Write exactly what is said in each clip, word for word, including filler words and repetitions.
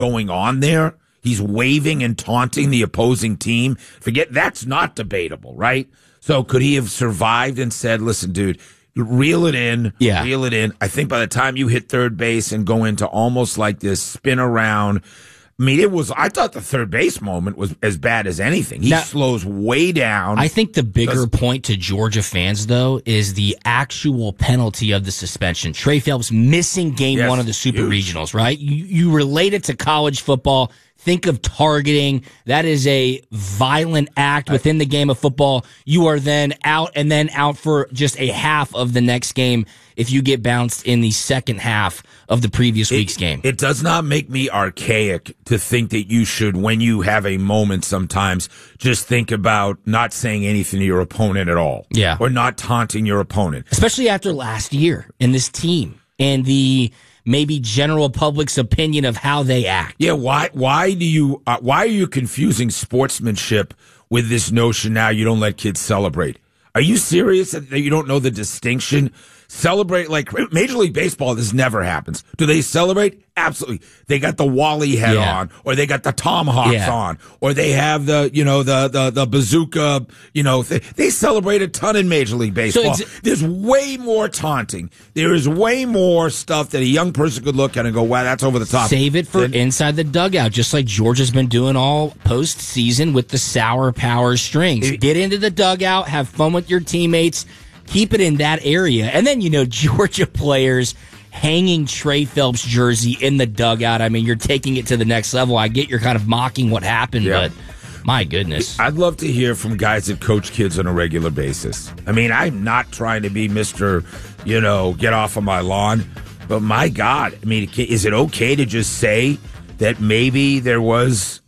going on there. He's waving and taunting the opposing team. Forget, that's not debatable, right? So could he have survived and said, listen, dude, reel it in, yeah. reel it in. I think by the time you hit third base and go into almost like this spin around, I mean, it was, I thought the third base moment was as bad as anything. He now, slows way down. I think the bigger point to Georgia fans, though, is the actual penalty of the suspension. Trey Phelps missing game yes, one of the Super huge. Regionals, right? You, you relate it to college football. Think of targeting. That is a violent act within the game of football. You are then out and then out for just a half of the next game if you get bounced in the second half of the previous it, week's game. It does not make me archaic to think that you should, when you have a moment sometimes, just think about not saying anything to your opponent at all. Yeah. Or not taunting your opponent. Especially after last year in this team and the maybe general public's opinion of how they act. Yeah, why why do you uh, why are you confusing sportsmanship with this notion now you don't let kids celebrate? Are you serious that you don't know the distinction? Celebrate, like Major League Baseball, this never happens. Do they celebrate? Absolutely. They got the Wally head yeah. on, or they got the Tomahawks yeah. on, or they have the, you know, the, the, the bazooka, you know, th- they celebrate a ton in Major League Baseball. So There's way more taunting. There is way more stuff that a young person could look at and go, wow, that's over the top. Save it for then, inside the dugout, just like Georgia's been doing all postseason with the Sour Power strings. It, Get into the dugout, have fun with your teammates. Keep it in that area. And then, you know, Georgia players hanging Trey Phelps' jersey in the dugout. I mean, you're taking it to the next level. I get you're kind of mocking what happened, yeah. but my goodness. I'd love to hear from guys that coach kids on a regular basis. I mean, I'm not trying to be Mister, you know, get off of my lawn, but my God, I mean, is it okay to just say that maybe there was,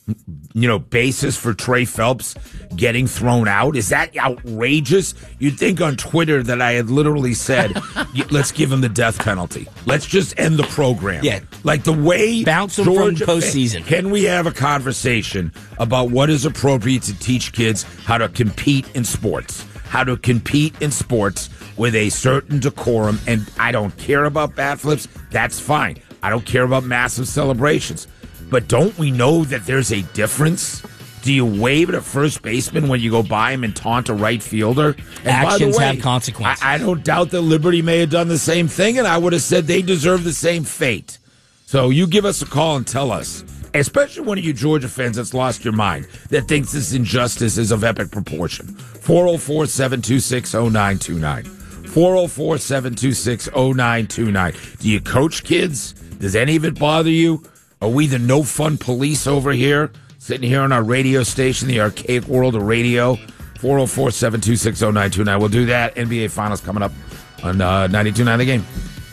you know, basis for Trey Phelps getting thrown out? Is that outrageous? You'd think on Twitter that I had literally said, let's give him the death penalty. Let's just end the program. Yeah. Like the way bounce him Georgia, from postseason. Can we have a conversation about what is appropriate to teach kids how to compete in sports? How to compete in sports with a certain decorum. And I don't care about bat flips. That's fine. I don't care about massive celebrations. But don't we know that there's a difference? Do you wave at a first baseman when you go by him and taunt a right fielder? And Actions way, have consequences. I, I don't doubt that Liberty may have done the same thing, and I would have said they deserve the same fate. So you give us a call and tell us, especially one of you Georgia fans that's lost your mind, that thinks this injustice is of epic proportion. four oh four, seven two six, oh nine two nine. four oh four, seven two six, oh nine two nine. Do you coach kids? Does any of it bother you? Are we the no-fun police over here, sitting here on our radio station, the archaic world of radio? four oh four, seven two six, oh nine two nine. We'll do that. N B A Finals coming up on uh, ninety-two point nine The Game.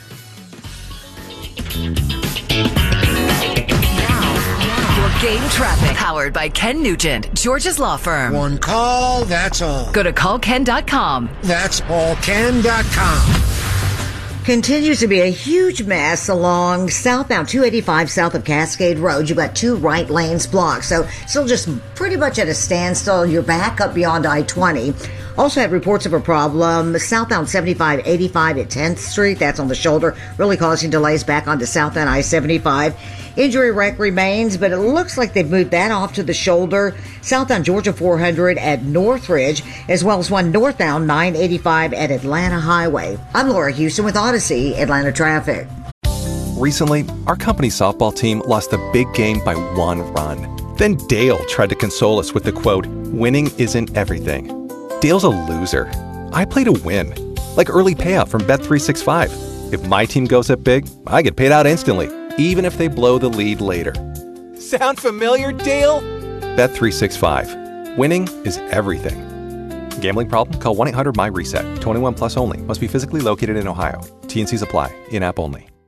Your game traffic. Powered by Ken Nugent, Georgia's law firm. One call, that's all. Go to call ken dot com. That's all ken dot com. Continues to be a huge mess along southbound two eighty-five south of Cascade Road. You've got two right lanes blocked, so still just pretty much at a standstill. You're back up beyond I twenty. Also had reports of a problem southbound seventy-five eighty-five at tenth Street. That's on the shoulder, really causing delays back onto southbound I seventy-five. Injury wreck remains, but it looks like they've moved that off to the shoulder. Southbound Georgia four hundred at Northridge, as well as one northbound nine eighty-five at Atlanta Highway. I'm Laura Houston with Odyssey Atlanta Traffic. Recently, our company softball team lost a big game by one run. Then Dale tried to console us with the quote, "Winning isn't everything." Dale's a loser. I play to win. Like early payout from Bet three sixty-five. If my team goes up big, I get paid out instantly, even if they blow the lead later. Sound familiar, Dale? Bet three sixty-five. Winning is everything. Gambling problem? Call one eight hundred my reset. twenty-one plus only. Must be physically located in Ohio. T and C's apply. In-app only.